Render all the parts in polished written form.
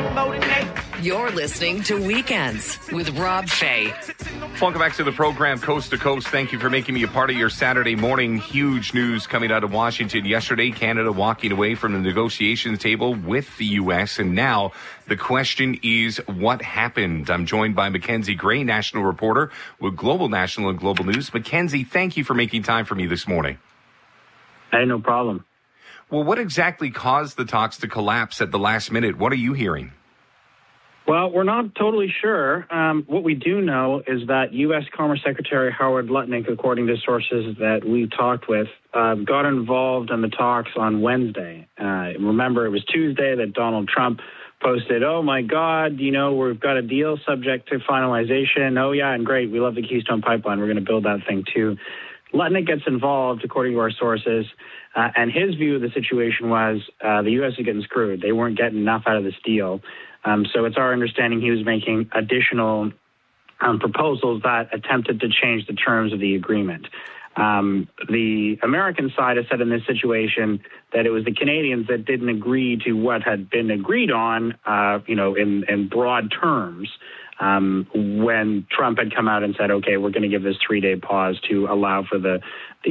You're listening to Weekends with Rob Fay. Welcome back to the program, Coast to Coast. Thank you for making me a part of your Saturday morning. Huge news coming out of Washington yesterday. Canada walking away from the negotiations table with the U.S. And now the question is, what happened? I'm joined by Mackenzie Gray, national reporter with Global National and Global News. Mackenzie, thank you for making time for me this morning. Hey, no problem. Well, what exactly caused the talks to collapse at the last minute? What are you hearing? Well, we're not totally sure. What we do know is that U.S. Commerce Secretary Howard Lutnick, according to sources that we talked with, got involved in the talks on Wednesday. Remember, it was Tuesday that Donald Trump posted, "Oh, my God, we've got a deal subject to finalization. Oh, yeah, and great. We love the Keystone Pipeline. We're going to build that thing, too." Lutnick gets involved, according to our sources, and his view of the situation was the U.S. is getting screwed. They weren't getting enough out of this deal. So it's our understanding he was making additional proposals that attempted to change the terms of the agreement. The American side has said in this situation that it was the Canadians that didn't agree to what had been agreed on, in broad terms, when Trump had come out and said, okay, we're going to give this 3-day pause to allow for the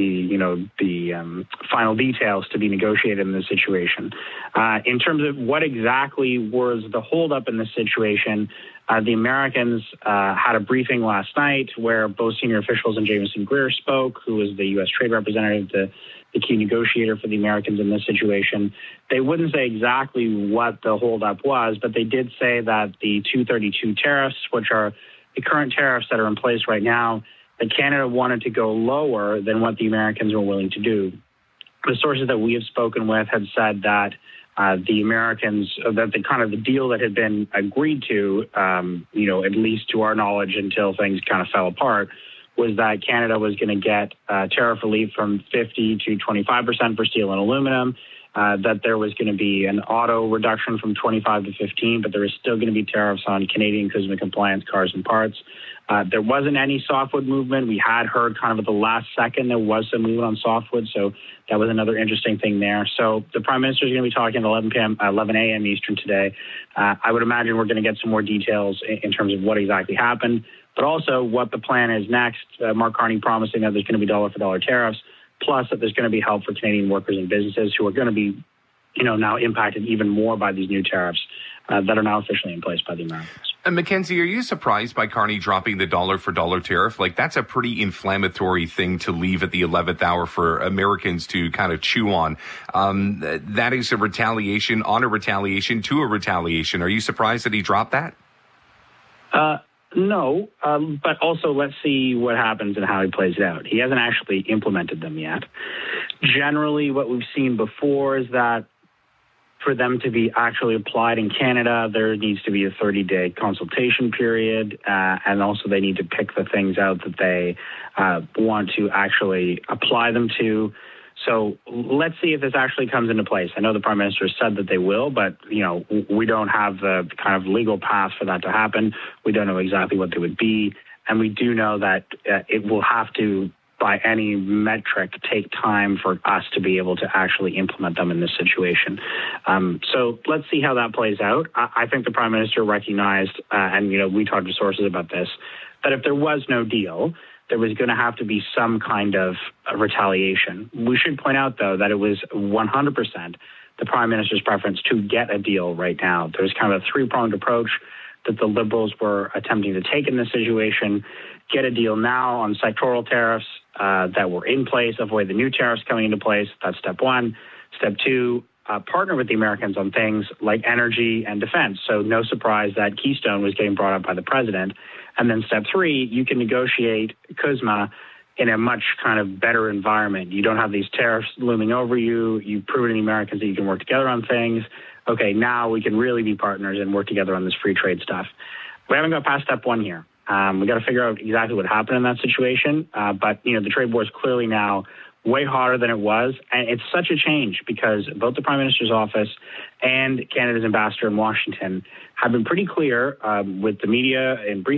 final details to be negotiated in this situation. In terms of what exactly was the holdup in this situation, the Americans had a briefing last night where both senior officials and Jameson Greer spoke, who was the U.S. trade representative, the key negotiator for the Americans in this situation. They wouldn't say exactly what the holdup was, but they did say that the 232 tariffs, which are the current tariffs that are in place right now, that Canada wanted to go lower than what the Americans were willing to do. The sources that we have spoken with had said that the Americans, that the deal that had been agreed to, at least to our knowledge until things kind of fell apart, was that Canada was going to get tariff relief from 50 to 25% for steel and aluminum, that there was going to be an auto reduction from 25 to 15, but there was still going to be tariffs on Canadian CUSMA compliance cars and parts. There wasn't any softwood movement. We had heard kind of at the last second there was some movement on softwood, so that was another interesting thing there. So the Prime Minister is going to be talking at 11 a.m. Eastern today. I would imagine we're going to get some more details in terms of what exactly happened, but also what the plan is next. Mark Carney promising that there's going to be dollar-for-dollar tariffs, plus that there's going to be help for Canadian workers and businesses who are going to be, now impacted even more by these new tariffs that are now officially in place by the Americans. And Mackenzie, are you surprised by Carney dropping the dollar-for-dollar tariff? Like, that's a pretty inflammatory thing to leave at the 11th hour for Americans to kind of chew on. That is a retaliation on a retaliation to a retaliation. Are you surprised that he dropped that? No, but also let's see what happens and how he plays it out. He hasn't actually implemented them yet. Generally, what we've seen before is that for them to be actually applied in Canada, there needs to be a 30-day consultation period, and also they need to pick the things out that they want to actually apply them to. So let's see if this actually comes into place. I know the Prime Minister said that they will, but, we don't have the kind of legal path for that to happen. We don't know exactly what they would be. And we do know that it will have to, by any metric, take time for us to be able to actually implement them in this situation. So let's see how that plays out. I think the Prime Minister recognized, and, we talked to sources about this, that if there was no deal, there was going to have to be some kind of retaliation. We should point out, though, that it was 100% the Prime Minister's preference to get a deal right now. There's kind of a three-pronged approach that the Liberals were attempting to take in this situation: get a deal now on sectoral tariffs that were in place, avoid the new tariffs coming into place. That's step one. Step two, partner with the Americans on things like energy and defense. So no surprise that Keystone was getting brought up by the president. And then step three, you can negotiate CUSMA in a much kind of better environment. You don't have these tariffs looming over you. You've proven to the Americans that you can work together on things. Okay, now we can really be partners and work together on this free trade stuff. We haven't got past step one here. We got to figure out exactly what happened in that situation. But, the trade war is clearly now way hotter than it was. And it's such a change because both the Prime Minister's office and Canada's ambassador in Washington have been pretty clear with the media in briefings